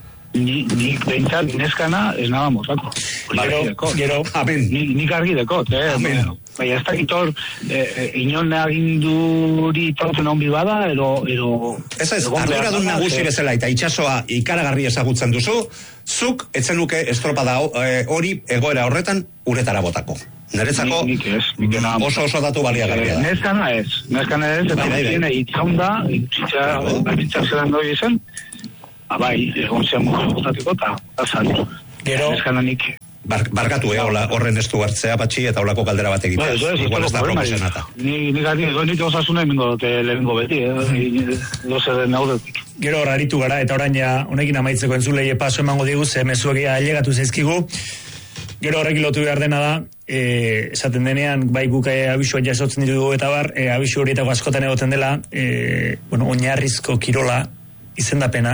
Speaker 3: Ni, ni behintzat, neskana, ez nada mozako.
Speaker 2: Gero, gero, amen.
Speaker 3: Ni, nik argi dekot, eh?
Speaker 2: Amen.
Speaker 3: Baina ez dakitor, eh, inon aginduri torten onbi bada, ero... ero
Speaker 2: ez ez, arduradun nagusi bezala, eta itxasoa ikaragarri ezagutzen duzu, zuk, etzenuke estropada hori egoera horretan uretara botako. Neretzako oso oso datu baliagarria da.
Speaker 3: Neskana ez, neskana ez, eta tiene itxaunda, itxitza zelan doi izan, abai, egon zean mujer gozatiko, eta salto.
Speaker 1: Gero,
Speaker 3: neskananik...
Speaker 2: Bar, barkatu, eh, hola, horren estu hartzea, Patxi, eta holako kaldera bat egitea.
Speaker 3: Ba, igual ez da proposenata. Ni, ni gati, nik osasuna emingo dute lehenko beti, eh, doze den audetik.
Speaker 1: Gero raritu gara, eta orain ja, honekin amaitzeko entzulei paso emango digu, ze mezuegia ailegatu zaizkigu. Gero horrekin lotu behar dena da, e, esaten denean, bai guk e, abisua jasotzen ditugu eta bar, e, abisu horietako askotan egoten dela, e, bueno, oinarrizko kirola izendapena,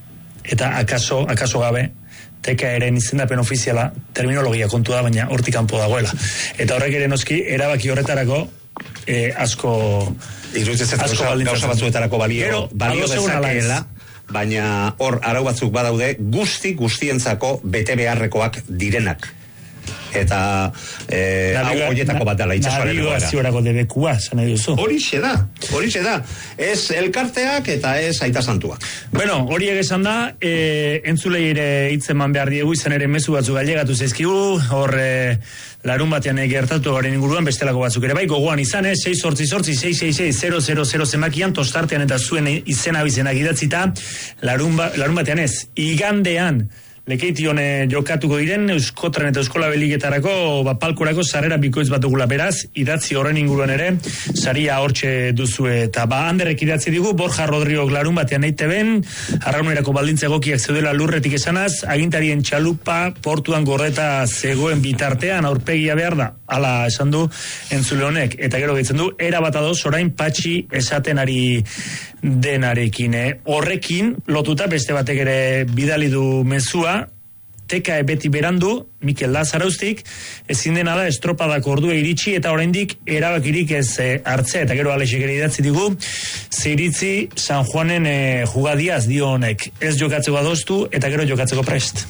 Speaker 1: eta akaso, akaso gabe, teka eren izendapen ofiziala, terminologia kontu da, baina hortik kanpo dagoela. Eta horrek ere noski, erabaki horretarako, e, asko...
Speaker 2: Iruditzen asko gauza batzuetarako balio, balio dezakeela, baina hor arau batzuk badaude, guzti guztientzako bete beharrekoak direnak. eta eh, hau horietako bat dela itxasoaren egoera.
Speaker 1: Nabigaziorako debekua, zan nahi duzu.
Speaker 2: Horixe da, horixe da. Ez elkarteak eta ez aita santuak.
Speaker 1: Bueno, hori egesan da, e, entzulei ere hitzeman behar diegu, izan ere mezu batzuk gailegatu zaizkigu, hor e, larun batean gertatu garen inguruan bestelako batzuk ere bai, gogoan izan, eh? sei zortzi zortzi sei sei sei zero zero zero zemakian, tostartean eta zuen izena bizenak idatzita, larun, ba, larun batean ez, igandean, Lekeition jokatuko diren Euskotren eta Euskola Beliketarako ba, palkorako sarrera bikoitz bat dugula, beraz idatzi horren inguruan ere saria hortxe duzue eta ba handerrek idatzi digu Borja Rodrigok larun batean E T Bn arraunerako baldintza egokiak zeudela lurretik esanaz, agintarien txalupa portuan gordeta zegoen bitartean aurpegia behar da, hala esan du entzule honek, eta gero gehitzen du era bat adoz orain Patxi esaten ari denarekin, eh? Horrekin lotuta beste batek ere bidali du mezua, teka beti berandu, Mikel Lazaraustik, ezin dena da estropadako ordua iritsi eta oraindik erabakirik ez e, hartzea, eta gero Alexek ere idatzi digu, zeiritzi San Juanen e, jugadiaz dio honek, ez jokatzeko adostu eta gero jokatzeko prest.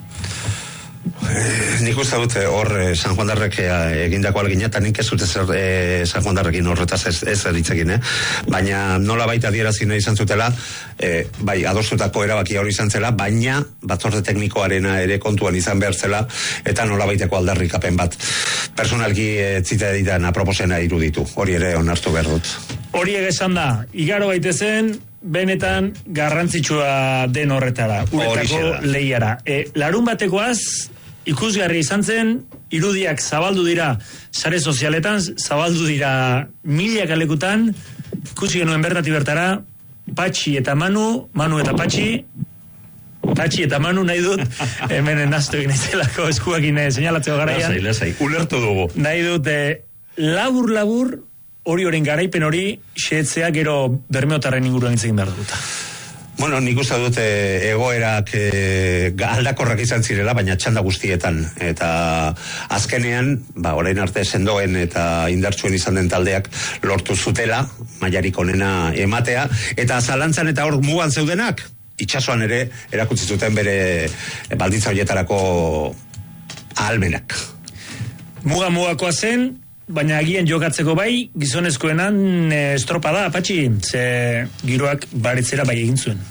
Speaker 2: Eh, nik uste dut hor eh, San Juan Darrek eh, egindako algina, eta nik ez dut zer eh, San Juan Darrekin horretaz ez, ez eritzekin, eh? Baina nola baita adierazi nahi izan zutela, eh, bai, adostutako erabakia hori izan zela, baina batzorde teknikoarena ere kontuan izan behar zela, eta nola baiteko aldarrikapen bat. Personalki eh, zita editan aproposena iruditu, hori ere onartu behar dut.
Speaker 1: Hori egesan da, igaro baitezen, benetan garrantzitsua den horretara, uretako lehiara. E, larun batekoaz, ikusgarri izan zen, irudiak zabaldu dira sare sozialetan, zabaldu dira mila kalekutan, ikusi genuen bertati bertara, Patxi eta Manu, Manu eta Patxi, Patxi eta Manu nahi dut, hemen naztu egin ezelako eskuakin seinalatzeko garaian.
Speaker 2: Lasai, lasai, ulertu dugu.
Speaker 1: Nahi dut, labur-labur, hori horren garaipen hori, xeetzea gero Bermeotarren inguruan itzegin behar dut.
Speaker 2: Bueno, nik uste dut e, egoerak e, aldakorrak izan zirela, baina txanda guztietan. Eta azkenean, ba, orain arte sendoen eta indartsuen izan den taldeak lortu zutela, mailarik onena ematea, eta zalantzan eta hor mugan zeudenak, itxasoan ere erakutsi zuten bere baldintza horietarako ahalmenak.
Speaker 1: Muga-mugakoa zen, baina agian jokatzeko bai, gizonezkoenan e, estropa da, Patxi, ze giroak baritzera bai egin zuen.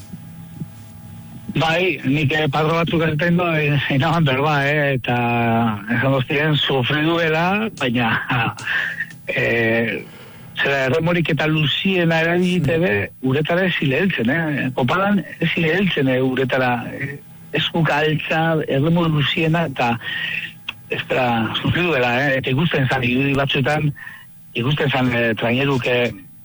Speaker 3: Bai, nik padro batzuk egiten do, inaban berba, eh, eta esan doztien sufri duela, baina e, zera erremorik eta luziena eragite be, uretara ez zile heltzen, eh? Kopalan ez zile heltzen, eh, uretara, eskuk altza, erremor luziena, eta ez da, sufri duela, eh? Eta ikusten zan, irudi batzuetan, ikusten zan eh, traineruke,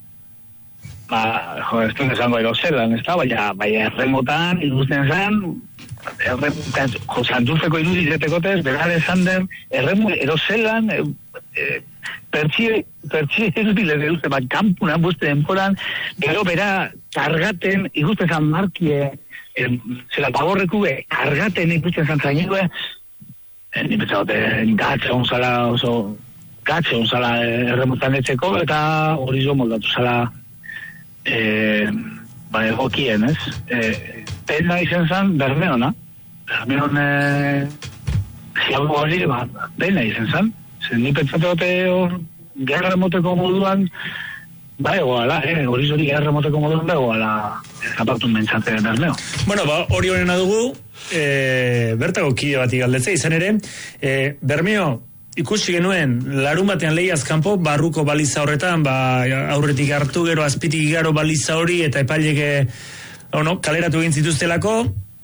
Speaker 3: ba, jo, ez dut esango erozelan, ez da, baina, baina erremotan, ikusten zan, erremotan, jo, Santurtzeko irudi zetekotez, berare esan den, erremo, erozelan, e, e, pertsi, pertsi irudi leze duzte, bat, kampunan, buste denporan, gero bera, kargaten, ikusten zan markie, e, zela pagorreku, e, kargaten ikusten zan trainerue, ni betzagote gatze onzala oso gatze onzala erremontan etzeko eta hori zo moldatu zala e, ba egokien, ez? E, pena izen zan Bermeona. Bermeon e, ziago hori, ba, pena izen zan. Zer ni pentsatote hor gerra remoteko moduan ba egoala, eh? Hori zori gerra remoteko moduan ba egoala zapatu mentzate Bermeo.
Speaker 1: Bueno, ba, hori horrena dugu, E, bertako kide bat igaldetze izan ere, e, Bermeo ikusi genuen larun batean lehiaz kanpo barruko baliza horretan, ba, aurretik hartu gero azpitik igaro baliza hori eta epaileke ono, kaleratu egin zituztelako,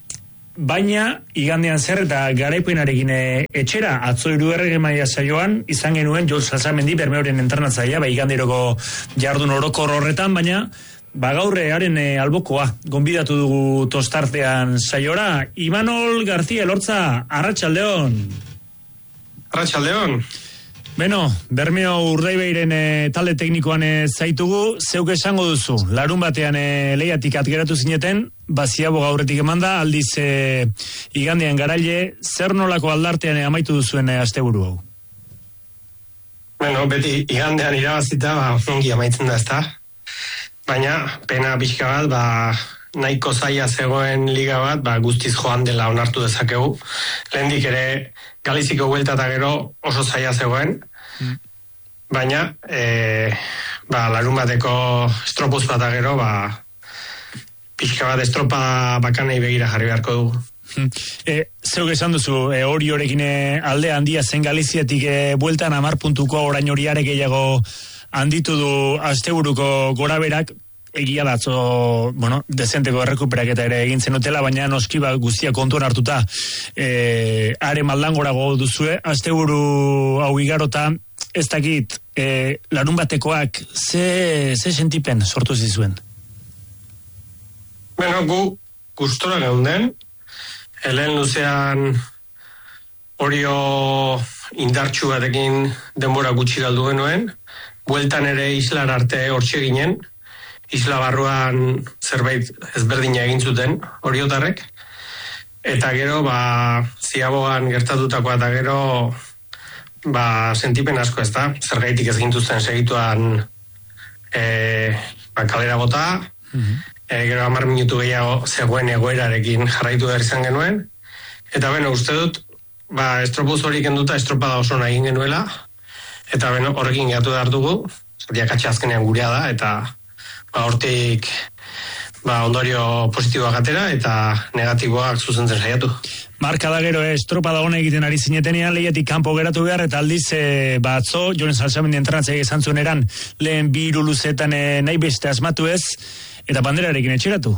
Speaker 1: baina igandean zer eta garaipenarekin etxera atzo hirugarren maila saioan izan genuen Jon Salsamendi Bermeoren entrenatzailea, ba, iganderoko jardun orokor horretan, baina ba gaurre haren e, albokoa, gonbidatu dugu tostartean saiora, Imanol García Elortza, Arratsaldeon.
Speaker 10: Arratsaldeon.
Speaker 1: Beno, Bermeo Urdaibeiren e, talde teknikoan e, zaitugu, zeuk esango duzu, larun batean e, lehiatik atgeratu zineten, baziabo gaurretik emanda, aldiz e, igandean garaile, zer nolako aldartean e, amaitu duzuen e, asteburu hau?
Speaker 10: Bueno, beti igandean irabazita, ba, ongi amaitzen da, ezta? Baina, pena pixka bat, ba, nahiko zaila zegoen liga bat, ba, guztiz joan dela onartu dezakegu. Lehendik ere Galiziko buelta eta gero oso zaila zegoen, mm. baina e, ba, larun bateko estropuz bat eta gero ba, pixka bat estropa bakanei begira jarri beharko dugu.
Speaker 1: E, zeuk esan duzu, e, hori horekin alde handia zen Galiziatik e, bueltan amar puntuko orain horiare gehiago handitu du asteburuko goraberak, egia datzo, bueno, dezenteko errekuperaketa ere egin zenutela, baina noski ba guztia kontuan hartuta e, are maldangorago duzue, asteburu hau igarota, ez dakit, e, larun batekoak ze, ze sentipen sortu zizuen?
Speaker 10: Beno, gu gustora geunden, helen luzean Orio indartxu batekin denbora gutxi galdu genuen, bueltan ere islar arte hortxe ginen, isla barruan zerbait ezberdina egin zuten oriotarrek, eta gero ba, ziabogan gertatutakoa eta gero ba, sentipen asko ez da, zergaitik ez gintuzten segituan e, ba, kalera bota, mm-hmm. e, gero hamar minutu gehiago zegoen egoerarekin jarraitu behar izan genuen, eta beno, uste dut, ba, estropuz hori kenduta estropada oso nahi egin genuela, eta beno, horrekin gehatu behar dugu, zatiak atxazkenean gurea da, eta ba, hortik ba, ondorio positiboak atera eta negatiboak zuzentzen saiatu.
Speaker 1: Marka da gero estropada hona egiten ari zinetenean, lehiatik kanpo geratu behar, eta aldiz e, batzo, Jonen Salsamendi entrenatzea izan zuen eran, lehen bi hiru luzetan e, nahi beste asmatu ez, eta banderarekin etxeratu.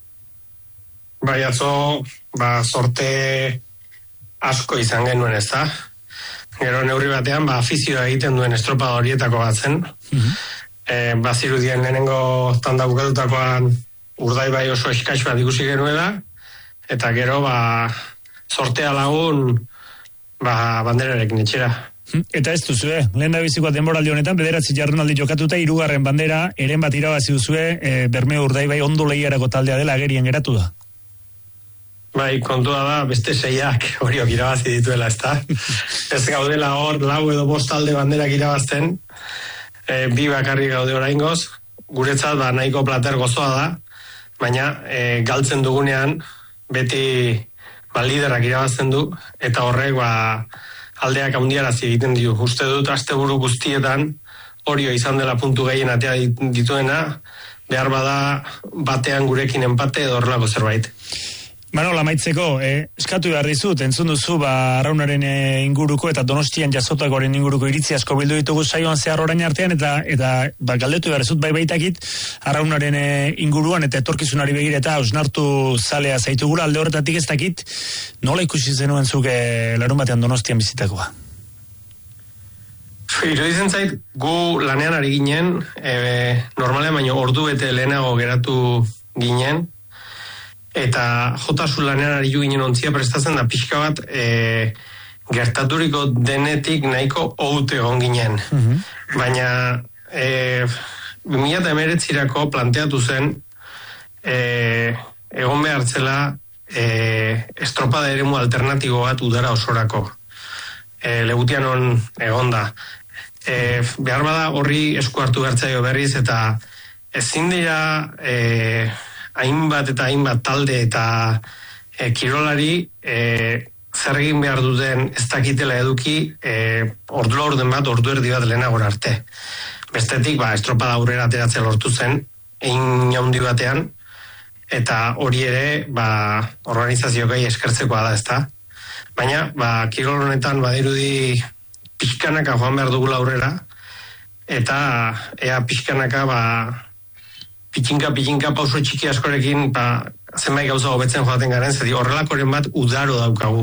Speaker 10: Bai, atzo, ba, sorte asko izan genuen ez da. Gero neurri batean, ba, afizioa egiten duen estropada horietako bat zen. Mm-hmm. E, bazirudien lehenengo tanda bukatutakoan urdai bai oso eskaix bat ikusi genuela, eta gero ba, sortea lagun ba, banderarekin etxera.
Speaker 1: Eta ez duzue, lehen da bizikoa denboraldi honetan, bederatzi jardunaldi jokatuta, hirugarren bandera, eren bat irabazi duzue, e, Bermeo urdai bai ondo lehiarako taldea dela agerien geratu da.
Speaker 10: Bai, kontua da, beste seiak horiok irabazi dituela, ez da? Ez gaudela hor, lau edo bost talde banderak irabazten, E, bi bakarri gaude oraingoz, guretzat ba, nahiko plater gozoa da, baina e, galtzen dugunean beti ba, liderak irabazten du, eta horrek ba, aldeak handiarazi egiten ditu. Uste dut asteburu guztietan Orio izan dela puntu gehien atea dituena, behar bada batean gurekin empate edo horrelako zerbait.
Speaker 1: Manol, amaitzeko, eh, eskatu behar dizut, entzun duzu, ba, Arraunaren eh, inguruko eta Donostian jasotakoaren inguruko iritzi asko bildu ditugu saioan zehar orain artean, eta eta ba, galdetu behar dizut bai baitakit, Arraunaren eh, inguruan eta etorkizunari begira eta ausnartu zalea zaitugula, alde horretatik ez dakit, nola ikusi zenuen zuke larun batean Donostian bizitakoa?
Speaker 10: Iruditzen zait, gu lanean ari ginen, e, normalean baino ordu bete lehenago geratu ginen, eta jotasun lanean ari ginen ontzia prestatzen da pixka bat e, gertaturiko denetik nahiko oute egon ginen. Mm-hmm. Baina e, bi mila hemeretzirako planteatu zen e, egon behartzela e, estropada eremu alternatibo bat udara osorako. E, Legutianon egon da. E, behar bada horri esku hartu behartzaio berriz, eta ezin dira e, hainbat eta hainbat talde eta e, kirolari e, zer egin behar duten ez dakitela eduki e, ordu laurden bat, ordu erdi bat lehenagora arte. Bestetik, ba, estropada aurrera ateratzea lortu zen, egin jaundi batean, eta hori ere, ba, organizaziokai eskertzekoa da, ezta. Baina, ba, kirol honetan badirudi pixkanaka joan behar dugula aurrera, eta ea pixkanaka, ba, pitxinka, pitxinka, pauso txiki askorekin, ba, zenbait gauza hobetzen joaten garen, zedi horrelakoren bat udaro daukagu.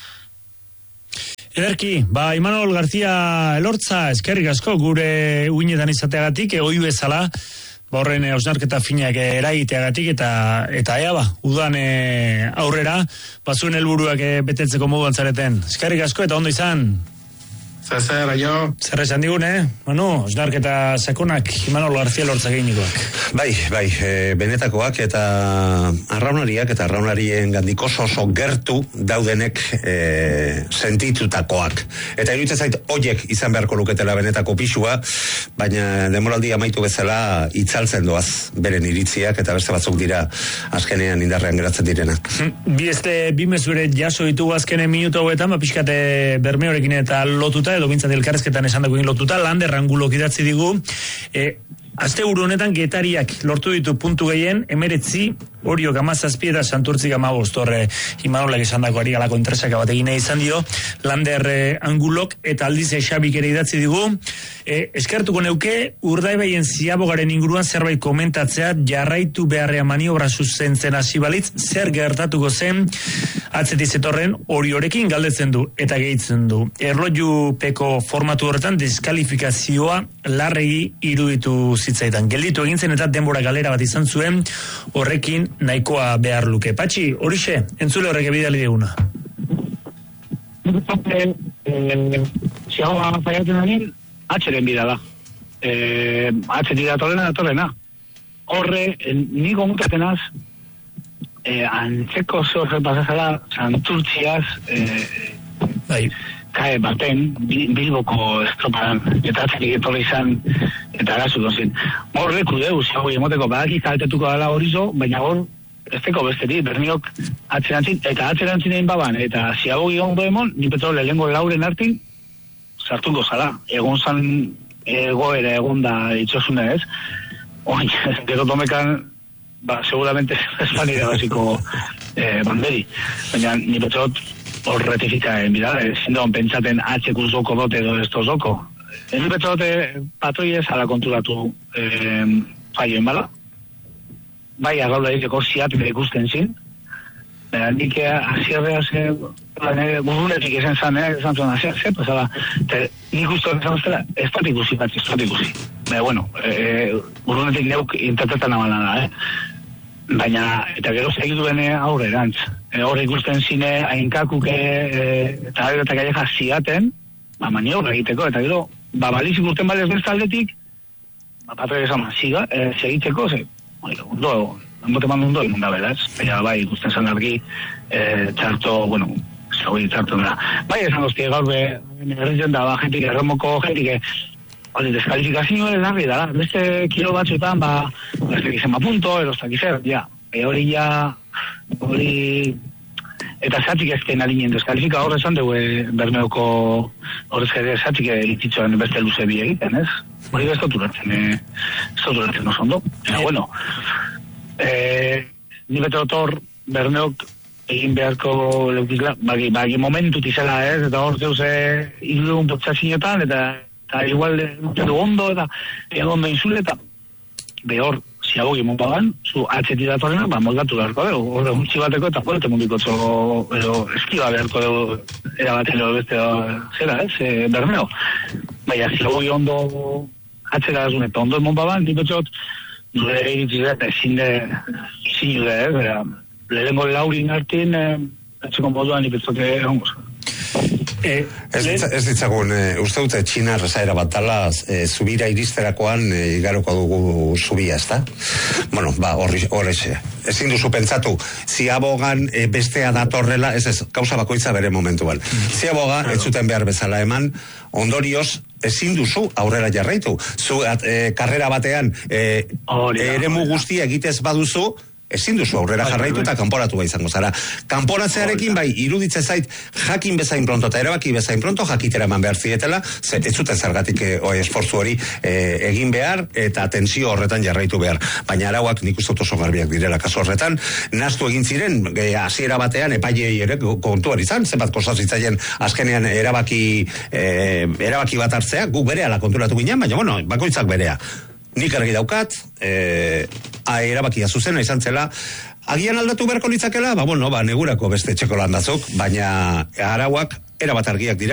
Speaker 1: Ederki, ba, Imanol García Elortza, eskerrik asko, gure uinetan izateagatik, e, ohi bezala, ba, horren hausnarketa finak eragiteagatik, eta eta ea, ba, udan e, aurrera, bazuen helburuak e, betetzeko moduan zareten. Eskerrik asko, eta ondo izan.
Speaker 3: Zer, zer, aio.
Speaker 1: Zer esan digun, eh? Manu, osnarketa sakonak, Imanol García Lortza gehinikoak.
Speaker 2: Bai, bai, e, benetakoak eta arraunariak eta arraunarien gandik oso oso gertu daudenek e, sentitutakoak. Eta iruditzen zait, hoiek izan beharko luketela benetako pisua, baina demoraldi amaitu bezala itzaltzen doaz beren iritziak eta beste batzuk dira azkenean indarrean geratzen direnak.
Speaker 1: Bi este, bi mezure jaso ditugu azkenen minutu hauetan, ba, pixkate Bermeorekin eta lotuta, edo bintzat elkarrezketan esan dagoen lotuta, Lander Angulok idatzi digu, e, azte buru honetan Getariak lortu ditu puntu gehien, emeretzi, Oriok amazazpi eta Santurtzik amabost, horre Imanolak esan dako ari galako interesaka bat egine izan dio, Lander eh, Angulok eta aldiz Xabik ere idatzi digu, e, eskertuko neuke, Urdaibaien ziabogaren inguruan zerbait komentatzea, jarraitu beharrea maniobra zuzentzen hasi balitz, zer gertatuko zen, atzetiz etorren Oriorekin galdetzen du, eta gehitzen du. Erlojupeko formatu horretan deskalifikazioa larregi iruditu zitzaidan. Gelditu egin zen eta denbora galera bat izan zuen, horrekin nahikoa behar luke. Patxi, horixe, entzule horrek ebidali diguna.
Speaker 3: Ziagoa faiatzen egin, atxeren bida da. E, atxetik datorrena, datorrena. Horre, ni gomutatenaz, e, antzeko zorre pasazala, Santurtziaz, e,
Speaker 1: bai.
Speaker 3: kae baten, Bilboko estropadan, eta atzetik etorri izan, eta arazuko zin. Horre, kudeu, ziago emoteko, badaki kaltetuko dela horizo, baina hor, ez teko bestetik, Berniok atzerantzin, eta atzerantzin egin baban, eta ziago egon emon, nipetzo lehengo lauren artin, sartuko zala. Egon zan egoera egon da itxosune ez. Oin, gero tomekan, ba, seguramente espanira basiko eh, banderi. Baina nipetzo hor retifika en bidala, ezin doan pentsaten atxeku zoko dote edo esto zoko. Ez nipetzo dote patroiez ala konturatu eh, faioen bala. Bai, arraula egiteko ziat ikusten zin. Bera, nik azierrea ze, gurunetik esan zan, eh, esan zuen azier, ze, pasaba, nik uste hori zan zela, ez bat ikusi bat, ez bat ikusi. Bera, bueno, e, gurunetik neuk interpretan amala da, eh. Baina, eta gero segitu bene aurre erantz. E, horre ikusten zine, hainkakuke, e, eta gero eta gaieka ziaten, ba, maniobra egiteko, eta gero, ba, balizik urten balez besta aldetik, ba, patroa esan, ziga, e, segitzeko, ze, ondo, mote mandu ondo egun da, beraz. Baina, bai, ikusten zan argi, e, txarto, bueno, segoi txarto da. Bai, esan dozti, gaur be, erretzen da, ba, jentik, erromoko jentik, hori, deskalifikazio ere larri da, beste kilo batzuetan, ba, beste gizema punto, erostak izer, ja, e, hori ja, hori, eta zatik ezken alinien deskalifika horre esan dugu, e, Bermeoko horrez gire zatik ititzoen beste luze bi egiten, ez? Hori ez duturatzen, e, ez duturatzen oso ondo. Eta, bueno, e, ni bete otor Bermeok egin beharko leukik, bagi, bagi momentu tizela, ez? Eta hor zeuse irudun potxasinotan, eta eta igual du ondo, eta egon ondo inzule, eta behor, ziagogi monpagan, zu atxeti datorena, ba, moldatu beharko dugu, horre untzi bateko, eta fuerte mundikotzo, edo eskiba beharko dugu, erabaten edo beste zera, ez, e, Bermeo. Baina, ziagogi ondo atxera dazun, eta ondo monpagan, dipetxot, nire egitzizea, eta ezin de, ezin jude, ez, bera, lehenko laurin hartin, atxekon boduan, dipetxote, ongoz.
Speaker 2: Eh, ez, ditza, ez ditzagun, e, uste dute Txinar zaera bat tala, e, zubira iristerakoan e, igaroko dugu zubia, ez da? Bueno, ba, horri, horrexe. Ezin duzu pentsatu, ziabogan e, bestea datorrela, ez ez, kausa bakoitza bere momentuan. Ziaboga, ez zuten behar bezala eman, ondorioz, ezin duzu aurrera jarraitu. Zu, at, e, karrera batean, e, eremu guztia egitez baduzu, ezin duzu aurrera jarraitu eta kanporatu izango zara. Kanporatzearekin bai, iruditze zait jakin bezain pronto eta erabaki bezain pronto jakitera eman behar zietela, ez zuten zergatik e, oi, esfortzu hori e, egin behar eta tensio horretan jarraitu behar. Baina arauak nik uste oso garbiak direla kaso horretan, nastu egin ziren e, hasiera batean epaileei ere kontuan izan, zenbat kosa zitzaien azkenean erabaki e, erabaki bat hartzea, guk berehala konturatu ginen, baina bueno, bakoitzak berea. Nik argi daukat, eh, erabakia zuzena izan zela, agian aldatu beharko litzakela, ba bueno, ba negurako beste etxeko landazuk, baina arauak erabat argiak dira.